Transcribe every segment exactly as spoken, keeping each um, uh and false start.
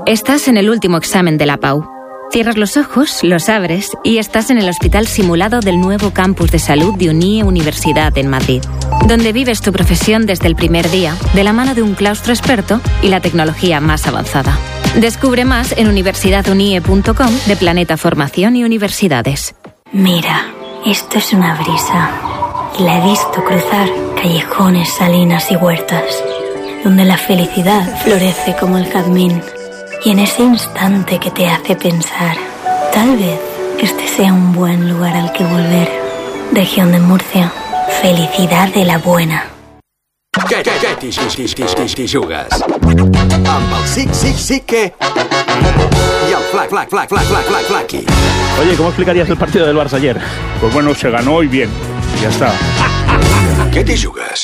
Estás en el último examen de la Pau. Cierras los ojos, los abres y estás en el hospital simulado del nuevo campus de salud de UNIE Universidad en Madrid, donde vives tu profesión desde el primer día, de la mano de un claustro experto y la tecnología más avanzada. Descubre más en universidad unie punto com de Planeta Formación y Universidades. Mira, esto es una brisa. Y la he visto cruzar callejones, salinas y huertas, donde la felicidad florece como el jazmín. Y en ese instante que te hace pensar, tal vez este sea un buen lugar al que volver. Región de Murcia, felicidad de la buena. Què, què, què t'hi, t'hi, t'hi, t'hi, t'hi jugues? Amb el Sic, Sic, Sic, què? Y el flac, flac, flac, flac, flac, flac, flaqui. Oye, ¿cómo explicarías el partido del Barça ayer? Pues bueno, se ganó y bien. Ya está. Què t'hi jugues?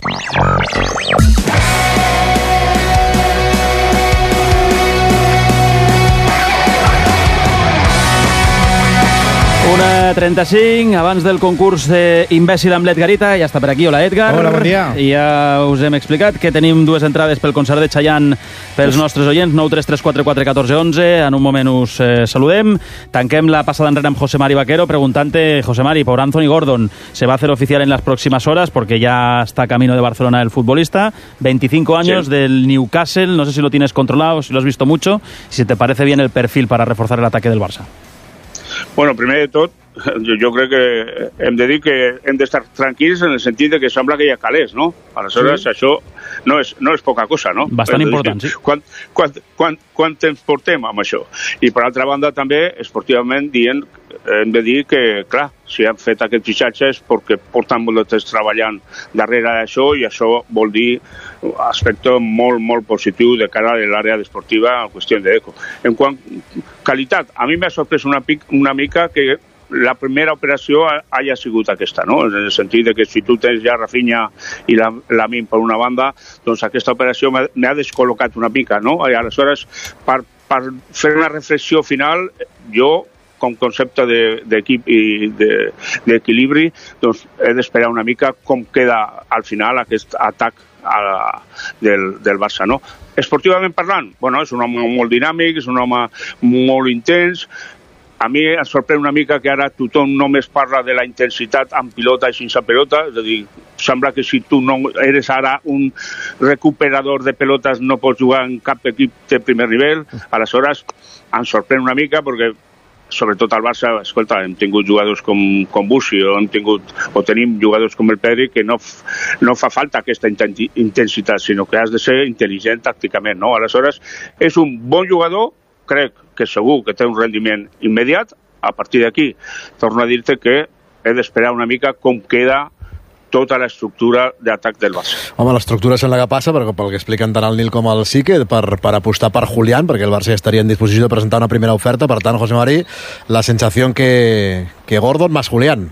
una trenta-cinc, abans del concurs d'Imbècil amb l'Edgar Ita. Ja està per aquí. Hola, Edgar. Hola, bon dia. I ja us hem explicat que tenim dues entrades pel concert de Chayanne pels nostres oients, nou tres tres quatre quatre un quatre un u. En un moment us eh, saludem. Tanquem la passada enrere amb José Mari Vaquero preguntante, José Mari, por Anthony Gordon, ¿se va a hacer oficial en las próximas horas? Porque ya está camino de Barcelona el futbolista. veinticinco años, sí, del Newcastle. No sé si lo tienes controlado, si lo has visto mucho, si te parece bien el perfil para reforzar el ataque del Barça. Bueno, primer de tot, jo, jo crec que hem de dir que hem d'estar tranquils en el sentit de que sembla que hi ha calés, no? Aleshores, sí, això no és, no és poca cosa, no? Bastant important, sí. Quant, quant, quant, quant temps portem amb això? I per altra banda, també, esportivament, dient, hem de dir que, clar, si han fet aquest fitxatge és perquè porten molt de temps treballant darrere d'això i això vol dir aspecte molt, molt positiu de cara a l'àrea esportiva en qüestió d'eco. En quant a qualitat, a mi m'ha sorprès una, una mica que la primera operació haya sigut aquesta, no? En el sentit de que si tu tens ja Rafinha i la, la Min per una banda, doncs aquesta operació m'ha descol·locat una mica, no? I aleshores, per, per fer una reflexió final, jo, com concepte d'equip de, i d'equilibri, de, doncs he d'esperar una mica com queda al final aquest atac a, del, del Barça, no? Esportivament parlant, bueno, és un home molt dinàmic, és un home molt intens. A mi em sorprèn una mica que ara tothom només parla de la intensitat amb pilota i sense pelota, és a dir, sembla que si tu no eres ara un recuperador de pelotes no pots jugar en cap equip de primer nivell. Aleshores, em sorprèn una mica perquè sobretot al Barça, escolta, hem tingut jugadors com, com Bussi, o hem tingut, o tenim jugadors com el Pedri, que no, no fa falta aquesta intensitat, sinó que has de ser intel·ligent tàcticament, no? Aleshores, és un bon jugador, crec que segur que té un rendiment immediat. A partir d'aquí, torno a dir-te que he d'esperar una mica com queda tota l'estructura d'atac del Barça. Home, l'estructura sembla que passa, perquè pel que expliquen tant el Nil com el Sique, per, per apostar per Julián, perquè el Barça ja estaria en disposició de presentar una primera oferta. Per tant, José Mari, la sensació que, que Gordon más Julián.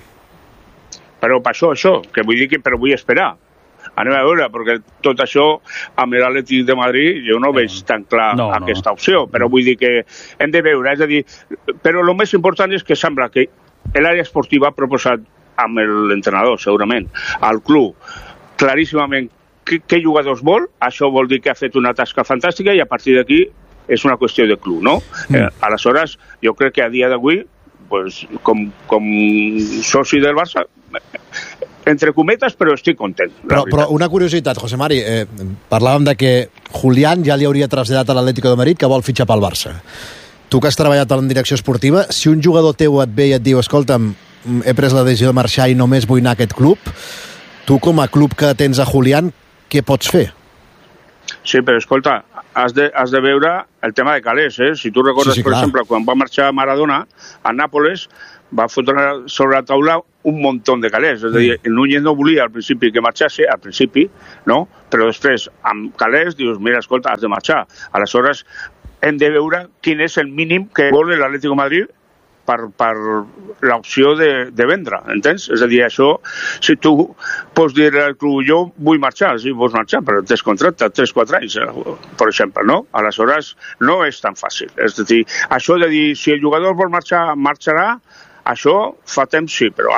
Però per això, això, que vull dir que però vull esperar. Anem a veure, perquè tot això amb l'Atlètic de Madrid jo no veig tan clar no, aquesta no. opció, però vull dir que hem de veure, és a dir, però el més important és que sembla que l'àrea esportiva ha proposat amb l'entrenador, segurament, al club, claríssimament què, què jugadors vol, això vol dir que ha fet una tasca fantàstica i a partir d'aquí és una qüestió de club, no? Mm. Eh, aleshores, jo crec que a dia d'avui, pues, com, com soci del Barça, entre cometes, però estic content. Però, però una curiositat, José Mari, eh, parlàvem de que Julián ja li hauria traslladat a l'Atlético de Madrid que vol fitxar pel Barça. Tu que has treballat en direcció esportiva, si un jugador teu et ve i et diu, escolta'm, he pres la decisió de marxar i només vull anar a aquest club, tu com a club que tens a Julián, què pots fer? Sí, però escolta, has de, has de veure el tema de calés, eh? Si tu recordes, sí, sí, per clar. exemple, quan va marxar Maradona a Nàpoles, va fotre sobre la taula un munt de calés. És a dir, el Núñez no volia al principi que marxasse, al principi, no? Però després, amb calés, dius, mira, escolta, has de marxar. Aleshores, hem de veure quin és el mínim que vol l'Atlético de Madrid per, per l'opció de, de vendre, entens? És a dir, això, si tu pots dir al club, jo vull marxar, sí, vols marxar, però tens contracte, tres quatre anys, per exemple, no? Aleshores, no és tan fàcil. És a dir, això de dir, si el jugador vol marxar, marxarà, això fa temps sí, però ara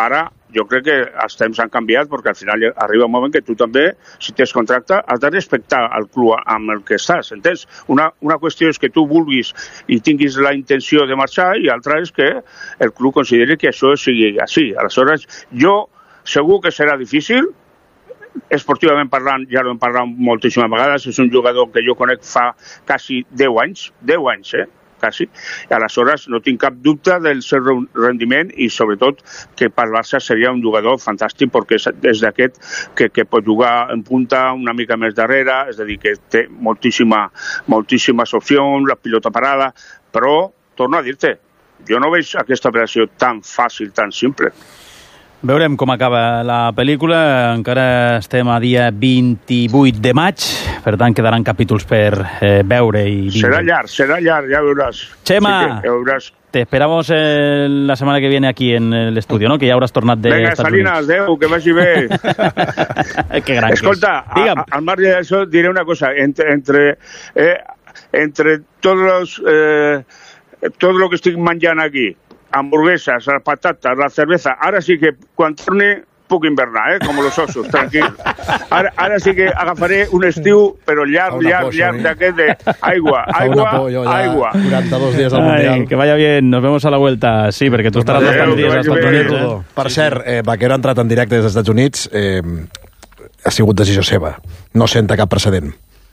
jo crec que els temps han canviat perquè al final arriba un moment que tu també, si tens contracte, has de respectar el club amb el que estàs, entens? Una, una qüestió és que tu vulguis i tinguis la intenció de marxar i l'altra és que el club consideri que això sigui així. Aleshores, jo segur que serà difícil, esportivament parlant, ja ho hem parlat moltíssimes vegades, és un jugador que jo conec fa quasi deu anys, deu anys, eh? quasi, i aleshores no tinc cap dubte del seu rendiment i sobretot que per Barça seria un jugador fantàstic perquè és, és d'aquest que, que pot jugar en punta una mica més darrere, és a dir, que té moltíssima, moltíssimes opcions, la pilota parada, però torno a dir-te, jo no veig aquesta operació tan fàcil, tan simple. Veurem com acaba la pel·lícula. Encara estem a dia vint-i-vuit de maig, per tant quedaran capítols per eh, veure i viure. Serà llarg, serà llarg, ja veuràs. Chema, sí veuràs. Te esperamos eh, la semana que viene aquí en el estudio, ¿no? Que ja hauràs tornat de Venga, Estats Salinas, Units. adeu, que vagi bé. Que gran Escolta, que és. al marge d'això diré una cosa. Entre, entre, eh, entre tots los, eh, tot lo que estic menjant aquí, hamburguesas, las patatas, la cerveza. Ara sí que quan torni puc invernar, eh? Com los osos, tranquil. Ara, ara sí que agafaré un estiu, però llarg, llarg, llarg d'aquest de aigua, aigua, aigua. quaranta-dos dies al Ay, Mundial. que vaya bien, nos vemos a la vuelta. Sí, perquè tu estaràs bastants dies als Estats Units. Eh? Per cert, eh, Vaquero ha entrat en directe des dels Estats Units, eh, ha sigut decisió seva. No senta cap precedent.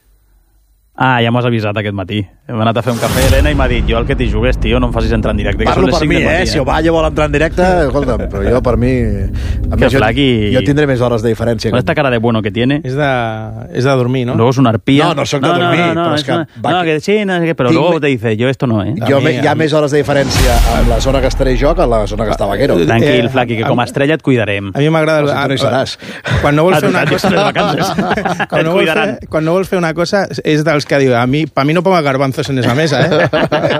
Ah, ja m'ho has avisat aquest matí. Hem anat a fer un cafè, Helena, i m'ha dit, jo el que t'hi jugués, tio, no em facis entrar en directe. Que Parlo són les per cinc mi, del matí, eh? Si Ovalle vol entrar en directe, escolta'm, però jo per mi... A Que més, jo, flaqui. jo tindré més hores de diferència. Con esta cara de bueno que tiene. És de, és de dormir, no? Luego es una arpía. No, no soc de dormir, no, no, però no, és que una- va- no, que sí, no sé què, però Tinc luego me- te dice, yo esto no, eh? Jo, A mi, me, hi ha a mi. més hores de diferència amb la zona que estaré jo que en la zona que està Vaquero. Tranquil, Eh, Flaqui, que a com a mi- estrella et cuidarem. A mi m'agrada... Però si tu no hi seràs. Quan no vols Ah, fer una jo cosa... estaré de vacances. quan, Et no vols cuidaran. fer, quan no vols fer una cosa és dels que diu, a mi, per mi no ponga garbanzos en esa mesa, eh?